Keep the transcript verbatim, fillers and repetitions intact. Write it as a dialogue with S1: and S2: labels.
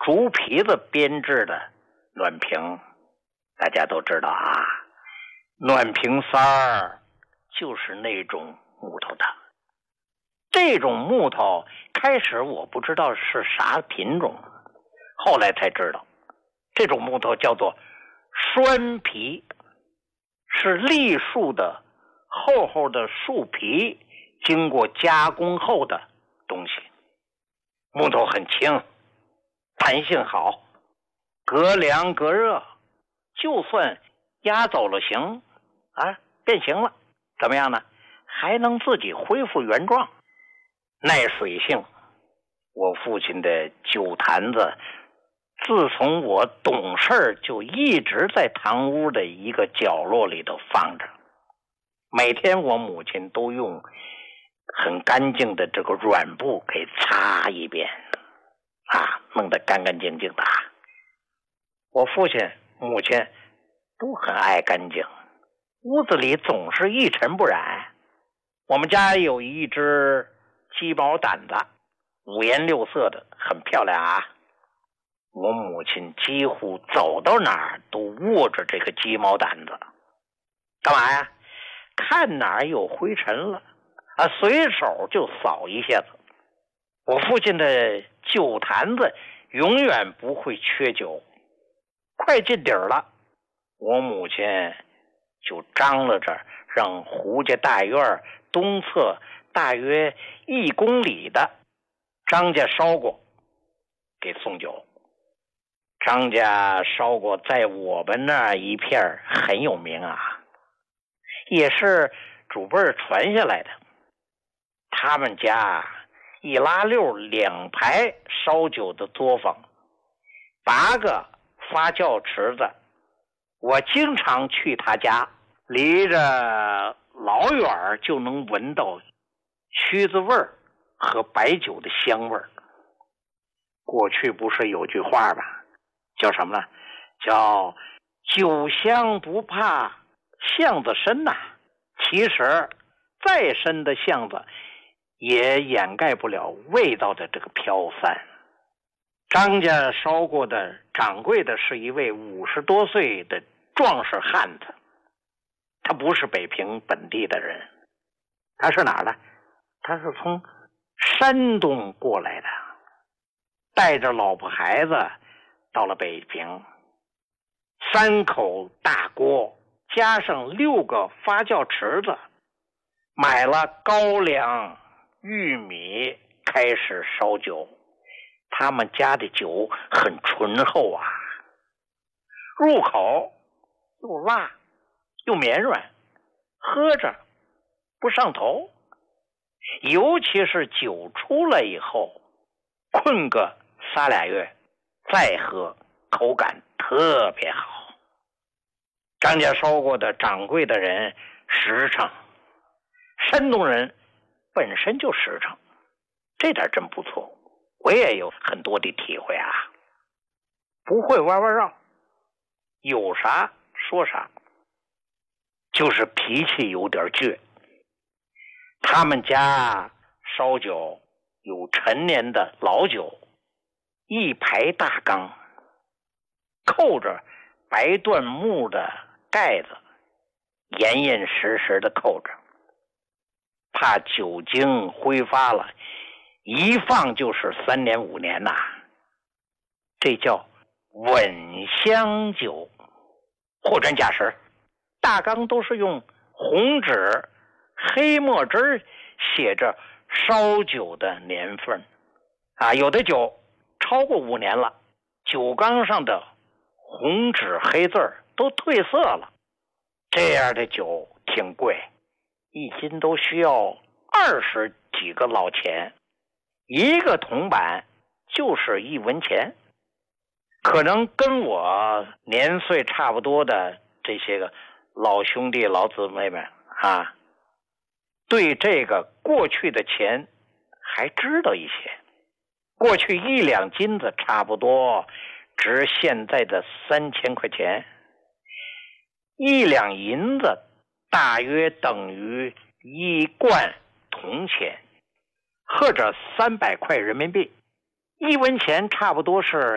S1: 竹皮子编制的暖瓶，大家都知道啊，暖瓶塞儿就是那种木头的。这种木头开始我不知道是啥品种，后来才知道这种木头叫做栓皮，是栗树的厚厚的树皮经过加工后的东西。木头很轻，弹性好，隔凉隔热，就算压走了形啊，变形了怎么样呢？还能自己恢复原状，耐水性。我父亲的酒坛子自从我懂事就一直在堂屋的一个角落里头放着，每天我母亲都用很干净的这个软布给擦一遍啊，弄得干干净净的。我父亲母亲都很爱干净，屋子里总是一尘不染。我们家有一只鸡毛掸子，五颜六色的，很漂亮啊。我母亲几乎走到哪儿都握着这个鸡毛掸子，干嘛呀？看哪儿有灰尘了啊，随手就扫一下子。我父亲的酒坛子永远不会缺酒，快进底儿了，我母亲就张罗着让胡家大院东侧大约一公里的张家烧锅给送酒。张家烧锅在我们那一片很有名啊，也是祖辈传下来的。他们家一拉溜两排烧酒的作坊，八个发酵池子，我经常去他家，离着老远就能闻到曲子味儿和白酒的香味儿。过去不是有句话吧，叫什么呢？叫酒香不怕巷子深呐、啊。其实再深的巷子也掩盖不了味道的这个飘散。张家烧过的掌柜的是一位五十多岁的壮实汉子，他不是北平本地的人，他是哪儿的？他是从山东过来的，带着老婆孩子到了北平，三口大锅加上六个发酵池子，买了高粱玉米开始烧酒。他们家的酒很醇厚啊，入口又辣又绵软，喝着不上头。尤其是酒出来以后，困个仨俩月再喝，口感特别好。张家烧过的掌柜的人实诚，山东人本身就实诚，这点真不错，我也有很多的体会啊。不会弯弯绕，有啥说啥，就是脾气有点倔。他们家烧酒有陈年的老酒，一排大缸，扣着白椴木的盖子，严严实实的扣着，怕酒精挥发了，一放就是三年五年呐、啊。这叫稳香酒，货真价实。大缸都是用红纸黑墨汁写着烧酒的年份啊，有的酒超过五年了，酒缸上的红纸黑字都褪色了。这样的酒挺贵，一斤都需要二十几个老钱，一个铜板就是一文钱。可能跟我年岁差不多的这些个老兄弟老姊妹们啊，对这个过去的钱还知道一些。过去一两金子差不多值现在的三千块钱，一两银子大约等于一贯铜钱，或者三百块人民币。一文钱差不多是